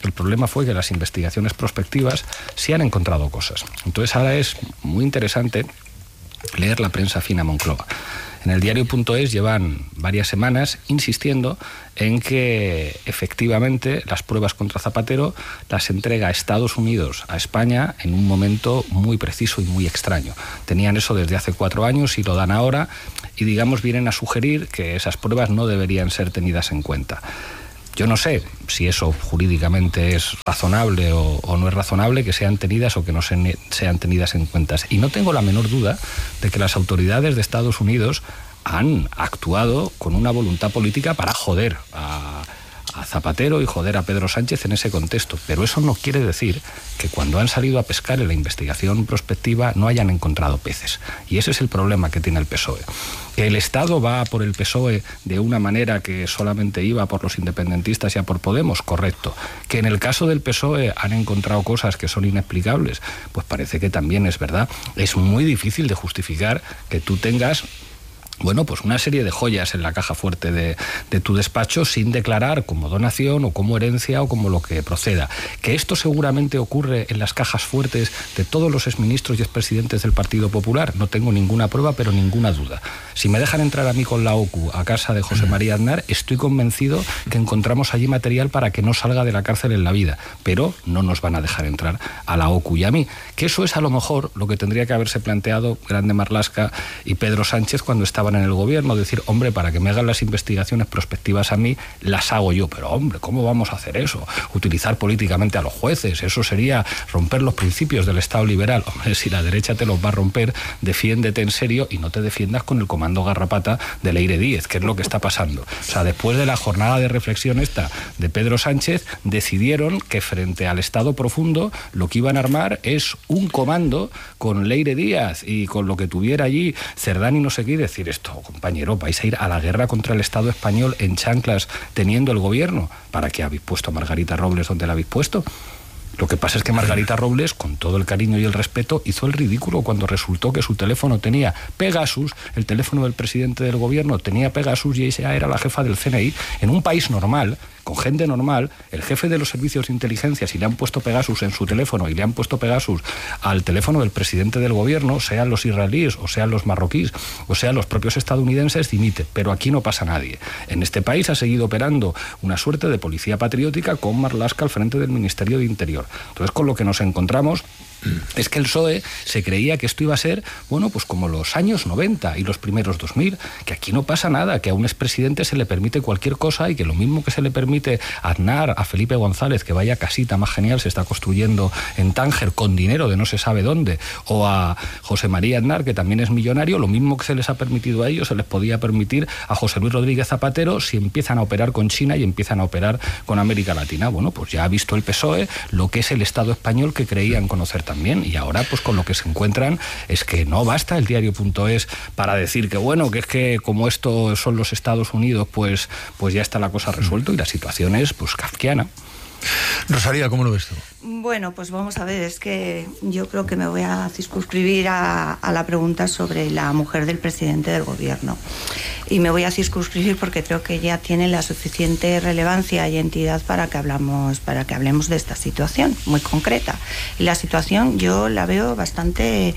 [SPEAKER 19] El problema fue que las investigaciones prospectivas sí han encontrado cosas. Entonces ahora es muy interesante leer la prensa fina Moncloa. En el diario.es llevan varias semanas insistiendo en que efectivamente las pruebas contra Zapatero las entrega Estados Unidos a España en un momento muy preciso y muy extraño. Tenían eso desde hace 4 años y lo dan ahora y, digamos, vienen a sugerir que esas pruebas no deberían ser tenidas en cuenta. Yo no sé si eso jurídicamente es razonable o no es razonable que sean tenidas o que no sean tenidas en cuenta. Y no tengo la menor duda de que las autoridades de Estados Unidos han actuado con una voluntad política para joder a Zapatero y joder a Pedro Sánchez en ese contexto. Pero eso no quiere decir que cuando han salido a pescar en la investigación prospectiva no hayan encontrado peces. Y ese es el problema que tiene el PSOE. Que el Estado va por el PSOE de una manera que solamente iba por los independentistas y a por Podemos, correcto. Que en el caso del PSOE han encontrado cosas que son inexplicables, pues parece que también es verdad. Es muy difícil de justificar que tú tengas pues una serie de joyas en la caja fuerte de tu despacho sin declarar como donación o como herencia o como lo que proceda. Que esto seguramente ocurre en las cajas fuertes de todos los exministros y expresidentes del Partido Popular, no tengo ninguna prueba, pero ninguna duda. Si me dejan entrar a mí con la OCU a casa de José María Aznar, estoy convencido que encontramos allí material para que no salga de la cárcel en la vida, pero no nos van a dejar entrar a la OCU y a mí. Que eso es a lo mejor lo que tendría que haberse planteado Grande Marlaska y Pedro Sánchez cuando estaban en el gobierno, decir, hombre, para que me hagan las investigaciones prospectivas a mí, las hago yo. Pero, hombre, ¿cómo vamos a hacer eso? Utilizar políticamente a los jueces, eso sería romper los principios del Estado liberal. Hombre, si la derecha te los va a romper, defiéndete en serio y no te defiendas con el comando garrapata de Leire Díez, que es lo que está pasando. O sea, después de la jornada de reflexión esta de Pedro Sánchez, decidieron que frente al Estado profundo lo que iban a armar es un comando con Leire Díaz y con lo que tuviera allí Cerdán y no sé qué, y decir esto, compañero, vais a ir a la guerra contra el Estado español en chanclas teniendo el gobierno. ¿Para qué habéis puesto a Margarita Robles donde la habéis puesto? Lo que pasa es que Margarita Robles, con todo el cariño y el respeto, hizo el ridículo cuando resultó que su teléfono tenía Pegasus, el teléfono del presidente del gobierno tenía Pegasus y ella era la jefa del CNI. En un país normal, con gente normal, el jefe de los servicios de inteligencia, si le han puesto Pegasus en su teléfono y le han puesto Pegasus al teléfono del presidente del gobierno, sean los israelíes o sean los marroquíes o sean los propios estadounidenses, dimite. Pero aquí no pasa nadie. En este país ha seguido operando una suerte de policía patriótica con Marlaska al frente del Ministerio de Interior. Entonces, con lo que nos encontramos es que el PSOE se creía que esto iba a ser, pues como los años 90 y los primeros 2000, que aquí no pasa nada, que a un expresidente se le permite cualquier cosa y que lo mismo que se le permite a Aznar, a Felipe González, que vaya casita más genial se está construyendo en Tánger con dinero de no se sabe dónde, o a José María Aznar, que también es millonario, lo mismo que se les ha permitido a ellos, se les podía permitir a José Luis Rodríguez Zapatero si empiezan a operar con China y empiezan a operar con América Latina. Pues ya ha visto el PSOE lo que es el Estado español que creían conocer también, y ahora pues con lo que se encuentran es que no basta el diario.es para decir que que es que como esto son los Estados Unidos pues ya está la cosa resuelta, y la situación es pues kafkiana.
[SPEAKER 2] Rosalía, ¿cómo lo ves tú?
[SPEAKER 20] Bueno, pues vamos a ver, es que yo creo que me voy a circunscribir a la pregunta sobre la mujer del presidente del gobierno. Y me voy a circunscribir porque creo que ella tiene la suficiente relevancia y entidad para que hablemos de esta situación muy concreta. Y la situación yo la veo bastante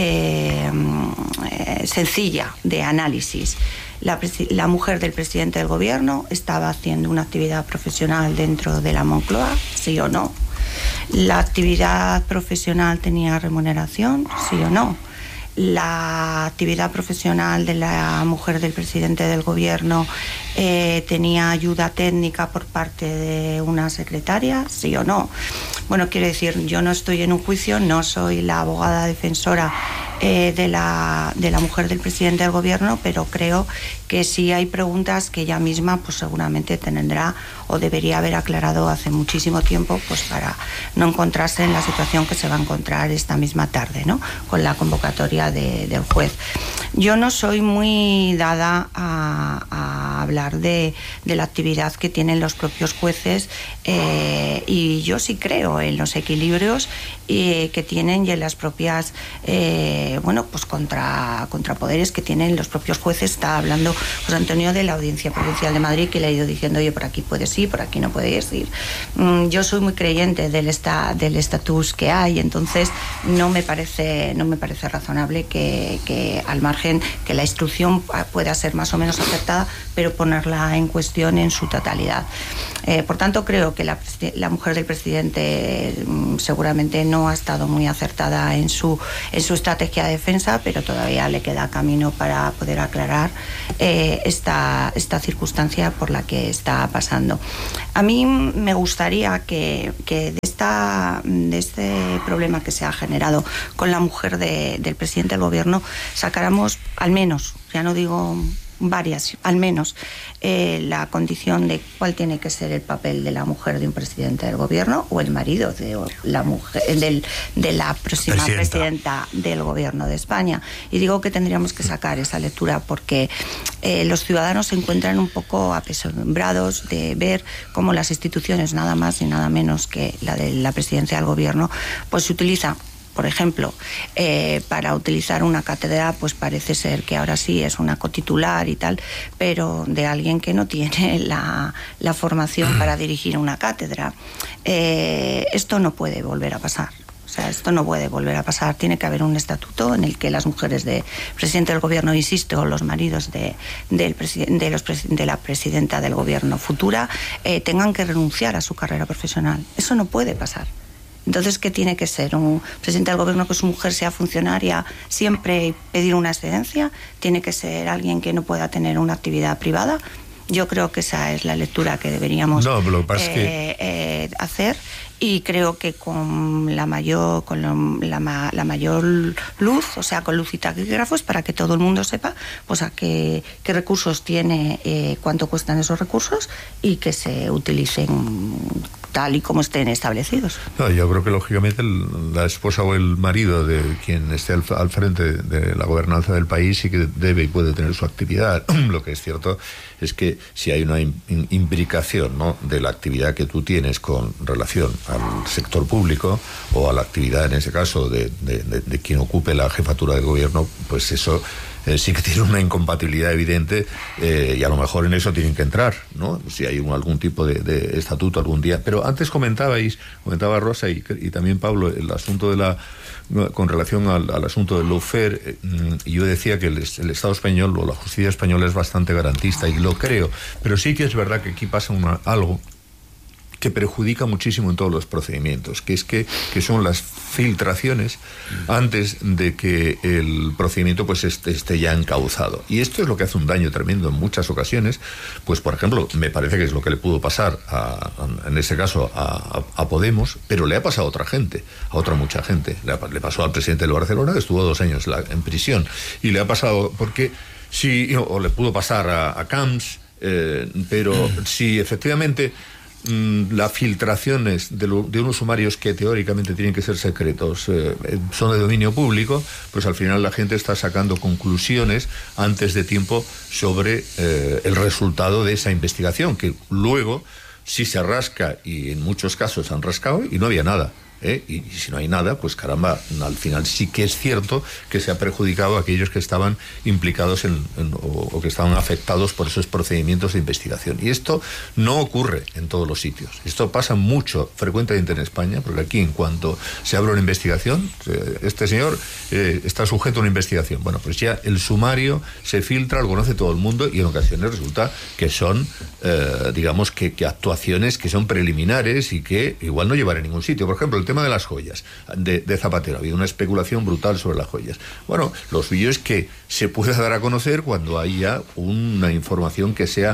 [SPEAKER 20] sencilla de análisis. La mujer del presidente del gobierno estaba haciendo una actividad profesional dentro de la Moncloa, ¿sí o no? ¿La actividad profesional tenía remuneración, sí o no? ¿La actividad profesional de la mujer del presidente del gobierno tenía ayuda técnica por parte de una secretaria, sí o no? Bueno, quiero decir, yo no estoy en un juicio, no soy la abogada defensora de la mujer del presidente del gobierno, pero creo que sí hay preguntas que ella misma pues seguramente tendrá o debería haber aclarado hace muchísimo tiempo, pues para no encontrarse en la situación que se va a encontrar esta misma tarde, ¿no? Con la convocatoria del juez. Yo no soy muy dada a hablar de la actividad que tienen los propios jueces y yo sí creo en los equilibrios que tienen y en las propias pues contrapoderes que tienen los propios jueces. Está hablando
[SPEAKER 10] José Antonio de la Audiencia Provincial de Madrid, que le ha ido diciendo, oye, por aquí puedes ir, por aquí no puedes ir. Yo soy muy creyente del estatus que hay, entonces no me parece razonable que al margen que la instrucción pueda ser más o menos acertada, pero ponerla en cuestión en su totalidad. Por tanto, creo que la mujer del presidente seguramente no ha estado muy acertada en su estrategia de defensa, pero todavía le queda camino para poder aclarar esta circunstancia por la que está pasando. A mí me gustaría que de este problema que se ha generado con la mujer del presidente del gobierno sacáramos al menos, ya no digo varias, al menos la condición de cuál tiene que ser el papel de la mujer de un presidente del gobierno o el marido de la mujer de la próxima presidenta del gobierno de España. Y digo que tendríamos que sacar esa lectura porque los ciudadanos se encuentran un poco apesombrados de ver cómo las instituciones, nada más y nada menos que la de la presidencia del gobierno, pues se utiliza. Por ejemplo, para utilizar una cátedra, pues parece ser que ahora sí es una cotitular y tal, pero de alguien que no tiene la formación para dirigir una cátedra. Esto no puede volver a pasar. O sea, esto no puede volver a pasar. Tiene que haber un estatuto en el que las mujeres del presidente del gobierno, insisto, o los maridos de la presidenta del gobierno futura, tengan que renunciar a su carrera profesional. Eso no puede pasar. Entonces, ¿qué tiene que ser? ¿Un presidente del gobierno que su mujer sea funcionaria siempre pedir una excedencia? ¿Tiene que ser alguien que no pueda tener una actividad privada? Yo creo que esa es la lectura que deberíamos hacer, y creo que con la mayor luz, o sea, con luz y taquígrafos, para que todo el mundo sepa pues a qué recursos tiene, cuánto cuestan esos recursos y que se utilicen tal y como estén establecidos.
[SPEAKER 11] No, yo creo que lógicamente la esposa o el marido de quien esté al frente de la gobernanza del país sí que debe y puede tener su actividad. Lo que es cierto es que si hay una imbricación, ¿no?, de la actividad que tú tienes con relación al sector público o a la actividad, en ese caso, de quien ocupe la jefatura del gobierno, pues eso sí que tiene una incompatibilidad evidente, y a lo mejor en eso tienen que entrar, ¿no? Si hay algún tipo de estatuto algún día. Pero antes comentaba Rosa y también Pablo el asunto con relación al asunto del lawfare, y yo decía que el Estado español o la justicia española es bastante garantista, y lo creo, pero sí que es verdad que aquí pasa algo que perjudica muchísimo en todos los procedimientos, que son las filtraciones antes de que el procedimiento pues esté ya encauzado. Y esto es lo que hace un daño tremendo en muchas ocasiones. Pues, por ejemplo, me parece que es lo que le pudo pasar en ese caso a Podemos, pero le ha pasado a otra gente, mucha gente. Le pasó al presidente del Barcelona, que estuvo 2 años en prisión, y le ha pasado o le pudo pasar a Camps, pero si efectivamente las filtraciones de unos sumarios que teóricamente tienen que ser secretos son de dominio público, pues al final la gente está sacando conclusiones antes de tiempo sobre el resultado de esa investigación, que luego sí se rasca, y en muchos casos han rascado y no había nada. Y si no hay nada, pues caramba, al final sí que es cierto que se ha perjudicado a aquellos que estaban implicados o que estaban afectados por esos procedimientos de investigación. Y esto no ocurre en todos los sitios. Esto pasa frecuentemente en España, porque aquí, en cuanto se abre una investigación, este señor está sujeto a una investigación. Bueno, pues ya el sumario se filtra, lo conoce todo el mundo, y en ocasiones resulta que son, digamos, que actuaciones que son preliminares y que igual no llevan a ningún sitio. Por ejemplo, el tema de las joyas de Zapatero. Ha habido una especulación brutal sobre las joyas. Bueno, lo suyo es que se pueda dar a conocer cuando haya una información que sea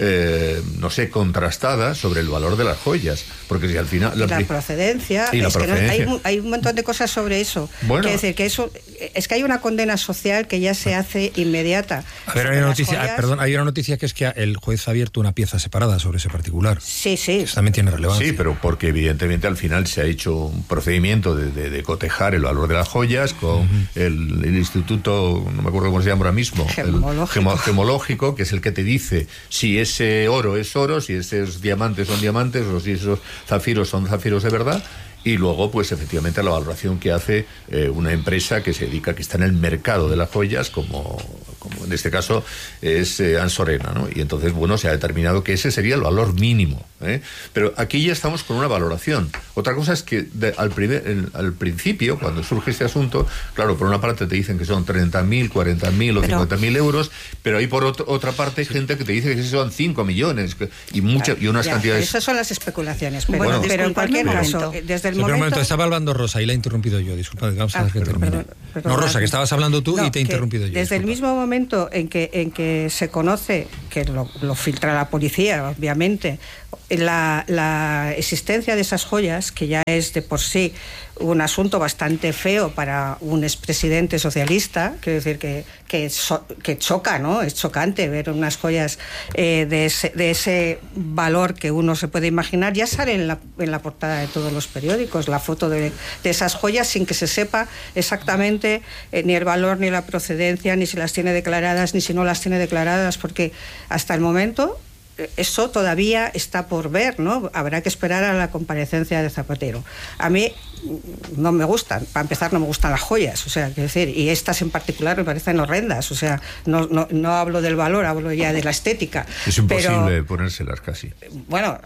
[SPEAKER 11] contrastada sobre el valor de las joyas, porque si al final
[SPEAKER 20] la procedencia, hay un montón de cosas sobre eso. Bueno, quiere decir que eso es que hay una condena social que ya se hace inmediata.
[SPEAKER 2] A ver, hay una noticia que es que el juez ha abierto una pieza separada sobre ese particular.
[SPEAKER 20] Sí.
[SPEAKER 2] Eso también tiene relevancia.
[SPEAKER 11] Sí, pero porque evidentemente al final se ha hecho un procedimiento de cotejar el valor de las joyas con el instituto, no me acuerdo cómo se llama ahora mismo, gemológico, que es el que te dice si ese oro es oro, si esos diamantes son diamantes, o si esos zafiros son zafiros de verdad. Y luego, pues efectivamente, la valoración que hace una empresa que se dedica, que está en el mercado de las joyas, como en este caso es Ansorena, ¿no? Y entonces, bueno, se ha determinado que ese sería el valor mínimo, ¿eh? Pero aquí ya estamos con una valoración. Otra cosa es que al principio, cuando surge este asunto, claro, por una parte te dicen que son 30.000, 40.000 o 50.000 euros, pero hay por otra parte hay gente que te dice que son 5 millones y unas cantidades...
[SPEAKER 20] Esas son las especulaciones, pero en cualquier caso, desde el momento...
[SPEAKER 2] Estaba hablando Rosa y la he interrumpido yo, disculpa, vamos a ver que termine. No, Rosa, que estabas hablando tú y te he interrumpido yo.
[SPEAKER 20] Desde el mismo momento en que se conoce, que lo filtra la policía, obviamente, la existencia de esas joyas, que ya es de por sí un asunto bastante feo para un expresidente socialista, quiero decir que choca, ¿no? Es chocante ver unas joyas de ese valor que uno se puede imaginar. Ya sale en la portada de todos los periódicos la foto de esas joyas sin que se sepa exactamente ni el valor, ni la procedencia, ni si las tiene declaradas, ni si no las tiene declaradas, porque hasta el momento eso todavía está por ver, ¿no? Habrá que esperar a la comparecencia de Zapatero. A mí no me gustan, para empezar no me gustan las joyas, o sea, quiero decir, y estas en particular me parecen horrendas, o sea, no hablo del valor, hablo ya de la estética.
[SPEAKER 11] Es imposible ponérselas casi.
[SPEAKER 20] Bueno,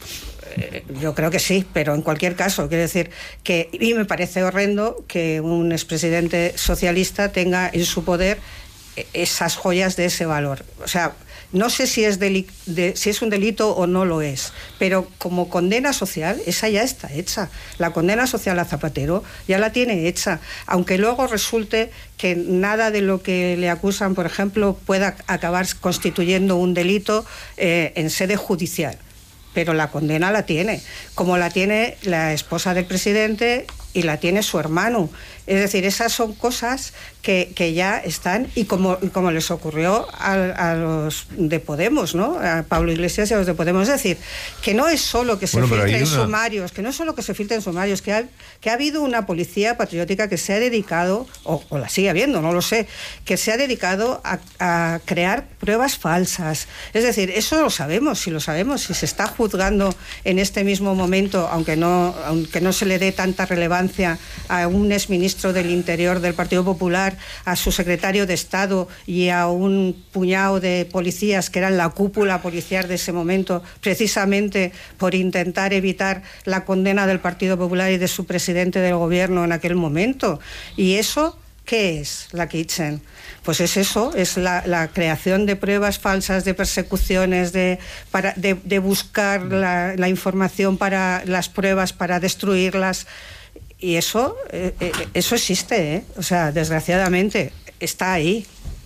[SPEAKER 20] yo creo que sí, pero en cualquier caso, quiero decir que, y me parece horrendo que un expresidente socialista tenga en su poder esas joyas de ese valor. O sea, no sé si es un delito o no lo es, pero como condena social, esa ya está hecha. La condena social a Zapatero ya la tiene hecha, aunque luego resulte que nada de lo que le acusan, por ejemplo, pueda acabar constituyendo un delito en sede judicial. Pero la condena la tiene, como la tiene la esposa del presidente y la tiene su hermano. Es decir, esas son cosas que ya están, y como les ocurrió a los de Podemos, ¿no? A Pablo Iglesias y a los de Podemos. Es decir, que no es solo que se filtren sumarios, que ha habido una policía patriótica que se ha dedicado, o la sigue habiendo, no lo sé, que se ha dedicado a crear pruebas falsas. Es decir, eso lo sabemos, si se está juzgando en este mismo momento, aunque no se le dé tanta relevancia a un exministro del Interior del Partido Popular, a su secretario de Estado y a un puñado de policías que eran la cúpula policial de ese momento, precisamente por intentar evitar la condena del Partido Popular y de su presidente del gobierno en aquel momento. ¿Y eso qué es, la Kitchen? Pues es eso, es la creación de pruebas falsas, de persecuciones, de buscar la información para las pruebas, para destruirlas. Y eso existe, ¿eh? O sea, desgraciadamente, está ahí.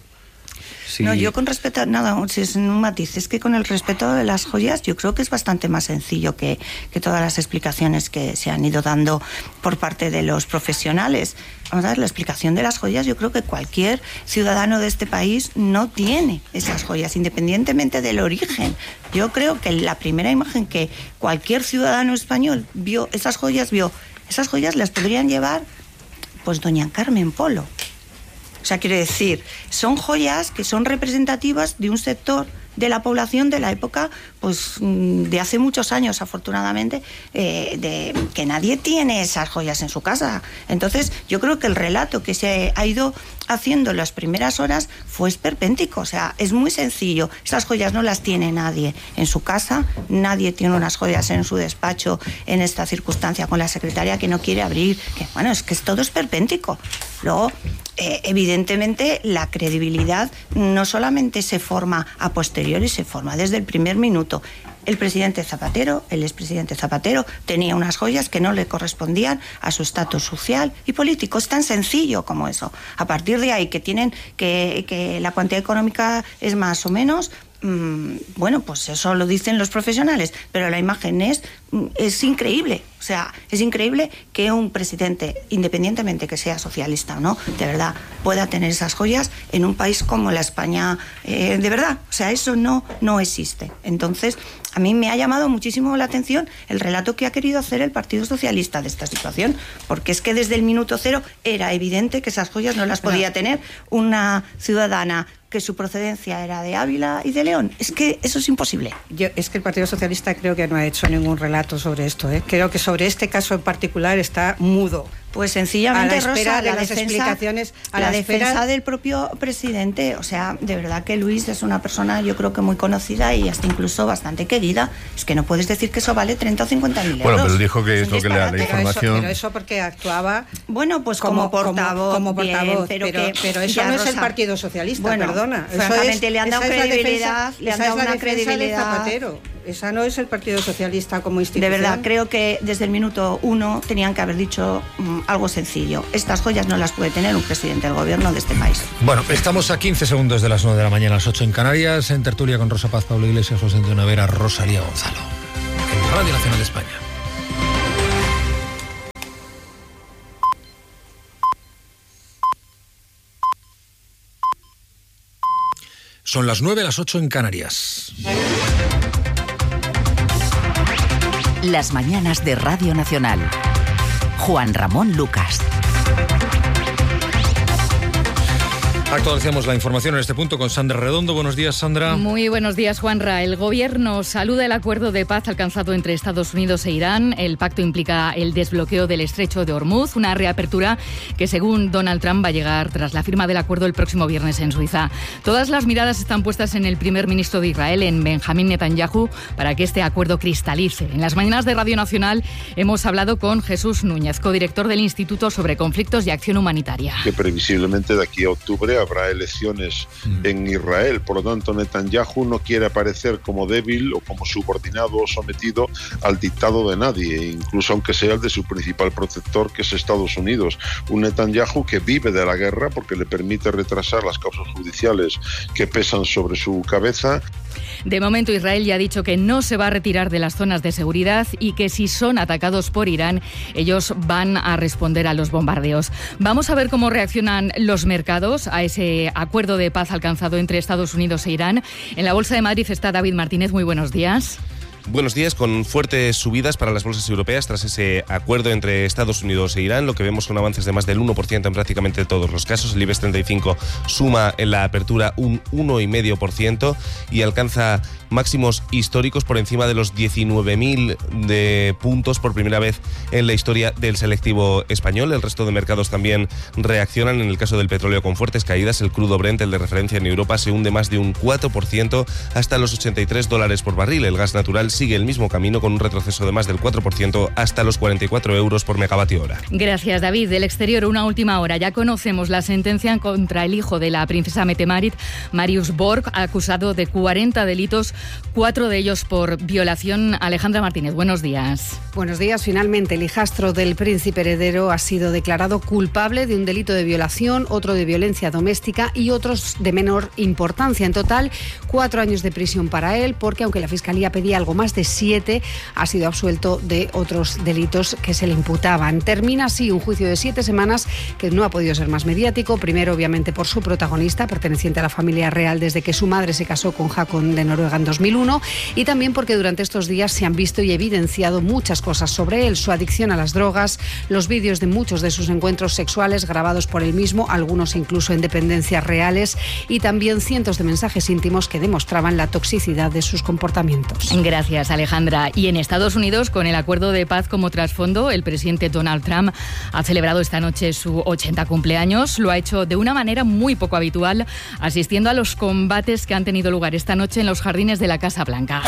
[SPEAKER 10] Sí. No, yo con respecto a nada, si es un matiz, es que con el respeto de las joyas yo creo que es bastante más sencillo que todas las explicaciones que se han ido dando por parte de los profesionales. Vamos a ver, la explicación de las joyas, yo creo que cualquier ciudadano de este país no tiene esas joyas, independientemente del origen. Yo creo que la primera imagen que cualquier ciudadano español vio esas joyas las podrían llevar pues doña Carmen Polo. O sea, quiero decir, son joyas que son representativas de un sector de la población de la época, pues de hace muchos años, afortunadamente, de que nadie tiene esas joyas en su casa. Entonces, yo creo que el relato que se ha ido haciendo en las primeras horas fue esperpéntico. O sea, es muy sencillo. Esas joyas no las tiene nadie en su casa, nadie tiene unas joyas en su despacho en esta circunstancia con la secretaria que no quiere abrir. Es que es todo esperpéntico. Luego, evidentemente, la credibilidad no solamente se forma a posteriori, se forma desde el primer minuto. El expresidente Zapatero, tenía unas joyas que no le correspondían a su estatus social y político. Es tan sencillo como eso. A partir de ahí, que la cuantía económica es más o menos, bueno, pues eso lo dicen los profesionales, pero la imagen es increíble. O sea, es increíble que un presidente, independientemente que sea socialista o no, de verdad, pueda tener esas joyas en un país como la España, de verdad. O sea, eso no existe. Entonces, a mí me ha llamado muchísimo la atención el relato que ha querido hacer el Partido Socialista de esta situación, porque es que desde el minuto cero era evidente que esas joyas no las podía tener una ciudadana que su procedencia era de Ávila y de León. Es que eso es imposible.
[SPEAKER 20] Es que el Partido Socialista creo que no ha hecho ningún relato sobre esto, ¿eh? Creo que sobre este caso en particular está mudo.
[SPEAKER 10] Pues sencillamente,
[SPEAKER 20] a la espera
[SPEAKER 10] Rosa,
[SPEAKER 20] de las explicaciones, a la
[SPEAKER 10] defensa del propio presidente. O sea, de verdad que Luis es una persona, yo creo que muy conocida y hasta incluso bastante querida. Es que no puedes decir que eso vale 30 o 50 mil euros.
[SPEAKER 11] Bueno, pero dijo que es lo que la información...
[SPEAKER 20] Pero eso porque actuaba...
[SPEAKER 10] Bueno, pues como portavoz.
[SPEAKER 20] Como portavoz,
[SPEAKER 10] bien,
[SPEAKER 20] pero eso ya, no es el Partido Socialista,
[SPEAKER 10] bueno,
[SPEAKER 20] perdona.
[SPEAKER 10] Francamente, le han dado credibilidad.
[SPEAKER 20] Le han dado una credibilidad. Esa no es el Partido Socialista como institución.
[SPEAKER 10] De verdad, creo que desde el minuto 1 tenían que haber dicho algo sencillo. Estas joyas no las puede tener un presidente del gobierno de este país.
[SPEAKER 2] Bueno, estamos a 15 segundos de las 9 de la mañana, las 8 en Canarias, en tertulia con Rosa Paz, Pablo Iglesias, José Antonio Vera, Rosalía Gonzalo, en Radio Nacional de España. Son las 9, las 8 en Canarias.
[SPEAKER 9] Las mañanas de Radio Nacional. Juan Ramón Lucas.
[SPEAKER 2] Actualizamos la información en este punto con Sandra Redondo. Buenos días, Sandra.
[SPEAKER 21] Muy buenos días, Juanra. El gobierno saluda el acuerdo de paz alcanzado entre Estados Unidos e Irán. El pacto implica el desbloqueo del estrecho de Hormuz, una reapertura que, según Donald Trump, va a llegar tras la firma del acuerdo el próximo viernes en Suiza. Todas las miradas están puestas en el primer ministro de Israel, en Benjamín Netanyahu, para que este acuerdo cristalice. En las mañanas de Radio Nacional hemos hablado con Jesús Núñez, codirector del Instituto sobre Conflictos y Acción Humanitaria.
[SPEAKER 6] Que previsiblemente de aquí a octubre habrá elecciones en Israel. Por lo tanto, Netanyahu no quiere aparecer como débil o como subordinado o sometido al dictado de nadie, incluso aunque sea el de su principal protector, que es Estados Unidos. Un Netanyahu que vive de la guerra porque le permite retrasar las causas judiciales que pesan sobre su cabeza.
[SPEAKER 21] De momento, Israel ya ha dicho que no se va a retirar de las zonas de seguridad y que si son atacados por Irán, ellos van a responder a los bombardeos. Vamos a ver cómo reaccionan los mercados a ese acuerdo de paz alcanzado entre Estados Unidos e Irán. En la Bolsa de Madrid está David Martínez. Muy buenos días.
[SPEAKER 22] Buenos días, con fuertes subidas para las bolsas europeas tras ese acuerdo entre Estados Unidos e Irán. Lo que vemos son avances de más del 1% en prácticamente todos los casos. El IBEX 35 suma en la apertura un 1,5% y alcanza máximos históricos por encima de los 19.000 de puntos por primera vez en la historia del selectivo español. El resto de mercados también reaccionan. En el caso del petróleo, con fuertes caídas, el crudo Brent, el de referencia en Europa, se hunde más de un 4% hasta los $83 por barril. El gas natural sigue el mismo camino, con un retroceso de más del 4% hasta los 44 euros por megavatio hora.
[SPEAKER 21] Gracias, David. Del exterior, una última hora. Ya conocemos la sentencia contra el hijo de la princesa Mette-Marit, Marius Borg, acusado de 40 delitos, 4 de ellos por violación. Alejandra Martínez, buenos días.
[SPEAKER 23] Buenos días. Finalmente, el hijastro del príncipe heredero ha sido declarado culpable de un delito de violación, otro de violencia doméstica y otros de menor importancia. En total, 4 años de prisión para él, porque aunque la Fiscalía pedía algo más de 7, ha sido absuelto de otros delitos que se le imputaban. Termina así un juicio de 7 semanas que no ha podido ser más mediático. Primero, obviamente, por su protagonista, perteneciente a la familia real desde que su madre se casó con Haakon de Noruega en 2001, y también porque durante estos días se han visto y evidenciado muchas cosas sobre él: su adicción a las drogas, los vídeos de muchos de sus encuentros sexuales grabados por él mismo, algunos incluso en dependencias reales, y también cientos de mensajes íntimos que demostraban la toxicidad de sus comportamientos.
[SPEAKER 21] Gracias, Alejandra. Y en Estados Unidos, con el acuerdo de paz como trasfondo, el presidente Donald Trump ha celebrado esta noche su 80 cumpleaños. Lo ha hecho de una manera muy poco habitual, asistiendo a los combates que han tenido lugar esta noche en los jardines de la Casa Blanca.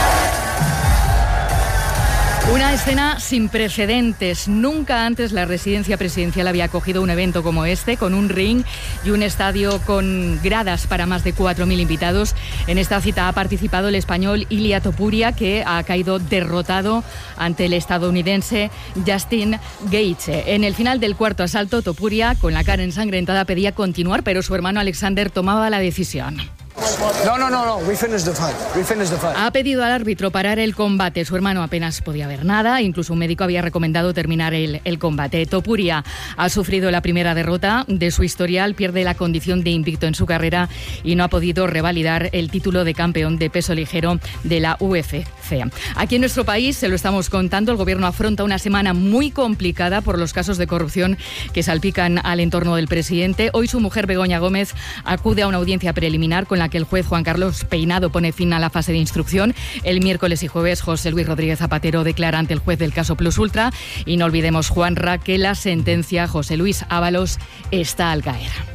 [SPEAKER 21] Una escena sin precedentes. Nunca antes la residencia presidencial había acogido un evento como este, con un ring y un estadio con gradas para más de 4.000 invitados. En esta cita ha participado el español Ilia Topuria, que ha caído derrotado ante el estadounidense Justin Gaethje. En el final del cuarto asalto, Topuria, con la cara ensangrentada, pedía continuar, pero su hermano Alexander tomaba la decisión.
[SPEAKER 24] No. We finished the fight.
[SPEAKER 21] Ha pedido al árbitro parar el combate. Su hermano apenas podía ver nada. Incluso un médico había recomendado terminar el combate. Topuria ha sufrido la primera derrota de su historial, pierde la condición de invicto en su carrera y no ha podido revalidar el título de campeón de peso ligero de la UFC. Aquí en nuestro país, se lo estamos contando, el gobierno afronta una semana muy complicada por los casos de corrupción que salpican al entorno del presidente. Hoy su mujer, Begoña Gómez, acude a una audiencia preliminar con la que el el juez Juan Carlos Peinado pone fin a la fase de instrucción. El miércoles y jueves José Luis Rodríguez Zapatero declara ante el juez del caso Plus Ultra. Y no olvidemos, Juanra, que la sentencia José Luis Ábalos está al caer.